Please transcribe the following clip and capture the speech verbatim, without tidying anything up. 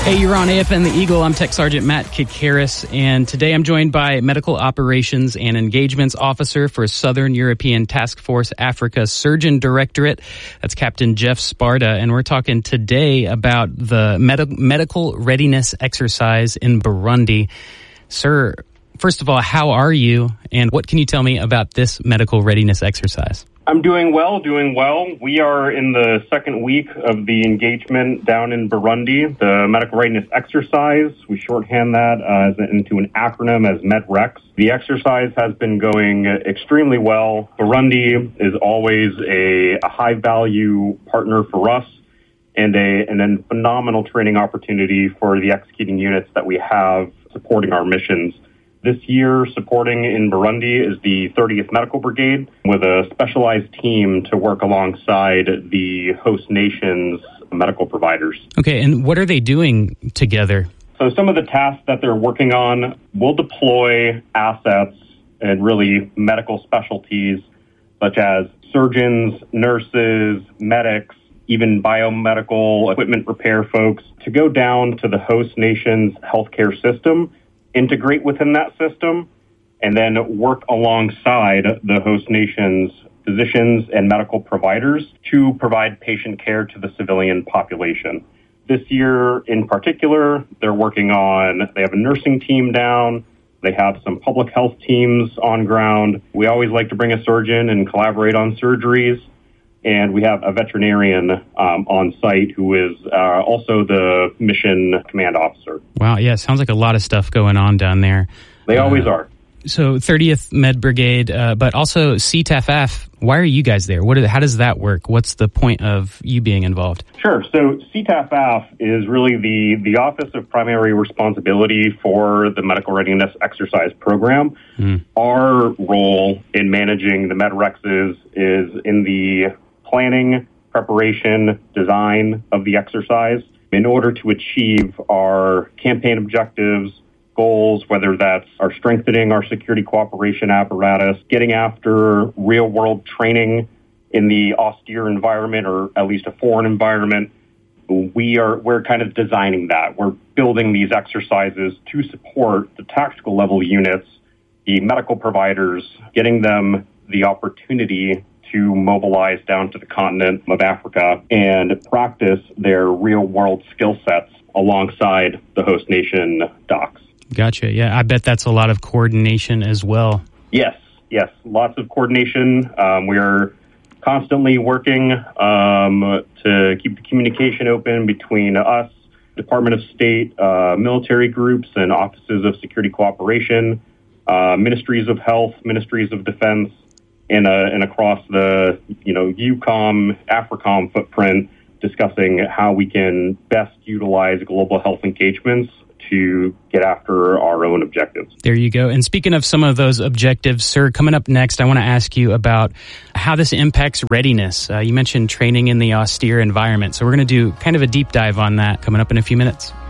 Hey, you're on A F N The Eagle. I'm Tech Sergeant Matt Kikaris, and today I'm joined by Medical Operations and Engagements Officer for Southern European Task Force Africa Surgeon Directorate. That's Captain Jeff Sparta, and we're talking today about the med- medical readiness exercise in Burundi. Sir, first of all, how are you, and what can you tell me about this medical readiness exercise? I'm doing well, doing well. We are in the second week of the engagement down in Burundi, the Medical Readiness Exercise. We shorthand that uh, as into an acronym as MEDREX. The exercise has been going extremely well. Burundi is always a, a high-value partner for us and a and a phenomenal training opportunity for the executing units that we have supporting our missions. This year, supporting in Burundi is the thirtieth Medical Brigade with a specialized team to work alongside the host nation's medical providers. Okay, and what are they doing together? So some of the tasks that they're working on will deploy assets and really medical specialties such as surgeons, nurses, medics, even biomedical equipment repair folks to go down to the host nation's healthcare system, integrate within that system, and then work alongside the host nation's physicians and medical providers to provide patient care to the civilian population. This year in particular, they're working on, they have a nursing team down, they have some public health teams on ground. We always like to bring a surgeon and collaborate on surgeries. And we have a veterinarian um, on site who is uh, also the mission command officer. Wow, yeah, sounds like a lot of stuff going on down there. They uh, always are. So thirtieth Med Brigade, uh, but also C T A F F. Why are you guys there? What? Are, how does that work? What's the point of you being involved? Sure. So C T A F F is really the, the Office of Primary Responsibility for the Medical Readiness Exercise Program. Mm. Our role in managing the MEDREXs is in the planning, preparation, design of the exercise in order to achieve our campaign objectives, goals, whether that's our strengthening our security cooperation apparatus, getting after real-world training in the austere environment or at least a foreign environment. We are, we're kind of designing that. We're building these exercises to support the tactical level units, the medical providers, getting them the opportunity to mobilize down to the continent of Africa and practice their real-world skill sets alongside the host nation docs. Gotcha. Yeah, I bet that's a lot of coordination as well. Yes, yes, lots of coordination. Um, we're constantly working um, to keep the communication open between us, Department of State, uh, military groups, and offices of security cooperation, uh, ministries of health, ministries of defense, and, uh, and across the, you know, EUCOM, AFRICOM footprint, discussing how we can best utilize global health engagements to get after our own objectives. There you go. And speaking of some of those objectives, sir, coming up next, I want to ask you about how this impacts readiness. Uh, you mentioned training in the austere environment, so we're going to do kind of a deep dive on that coming up in a few minutes.